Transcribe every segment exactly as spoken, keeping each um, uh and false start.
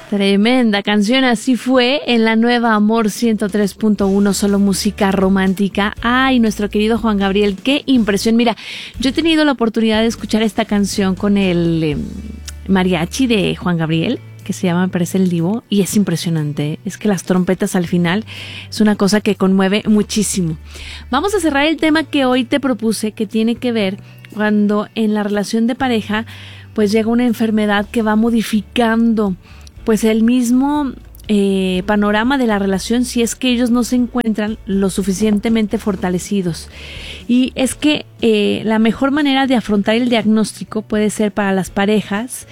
Tremenda canción, así fue en la nueva Amor ciento tres punto uno, solo música romántica. Ay, nuestro querido Juan Gabriel, qué impresión. Mira, yo he tenido la oportunidad de escuchar esta canción con el eh, mariachi de Juan Gabriel, que se llama, me parece, El Divo, y es impresionante. Es que las trompetas al final es una cosa que conmueve muchísimo. Vamos a cerrar el tema que hoy te propuse, que tiene que ver cuando en la relación de pareja pues llega una enfermedad que va modificando pues el mismo eh, panorama de la relación, si es que ellos no se encuentran lo suficientemente fortalecidos. Y es que eh, la mejor manera de afrontar el diagnóstico puede ser para las parejas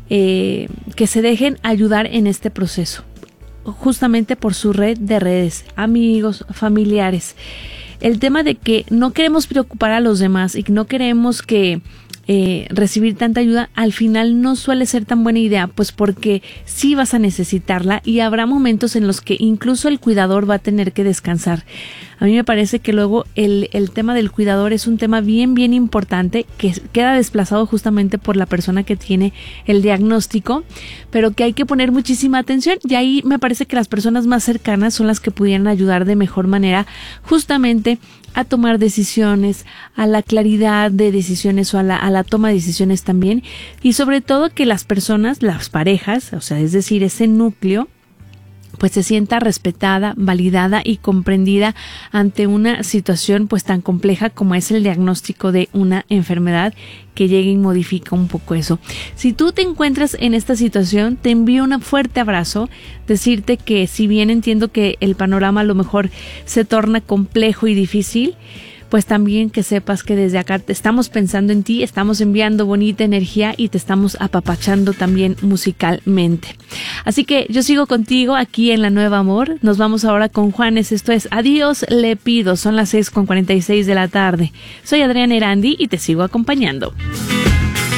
eh, que se dejen ayudar en este proceso, justamente por su red de redes, amigos, familiares. El tema de que no queremos preocupar a los demás y que no queremos que Eh, recibir tanta ayuda, al final no suele ser tan buena idea, pues porque sí vas a necesitarla y habrá momentos en los que incluso el cuidador va a tener que descansar. A mí me parece que luego el, el tema del cuidador es un tema bien, bien importante, que queda desplazado justamente por la persona que tiene el diagnóstico, pero que hay que poner muchísima atención, y ahí me parece que las personas más cercanas son las que pudieran ayudar de mejor manera justamente a tomar decisiones, a la claridad de decisiones o a la, a la toma de decisiones también, y sobre todo que las personas, las parejas, o sea, es decir, ese núcleo, pues se sienta respetada, validada y comprendida ante una situación pues tan compleja como es el diagnóstico de una enfermedad que llegue y modifica un poco eso. Si tú te encuentras en esta situación, te envío un fuerte abrazo, decirte que si bien entiendo que el panorama a lo mejor se torna complejo y difícil, pues también que sepas que desde acá te estamos pensando en ti, estamos enviando bonita energía y te estamos apapachando también musicalmente. Así que yo sigo contigo aquí en La Nueva Amor. Nos vamos ahora con Juanes. Esto es Adiós le pido. Son las seis con cuarenta y seis de la tarde. Soy Adriana Erandi y te sigo acompañando.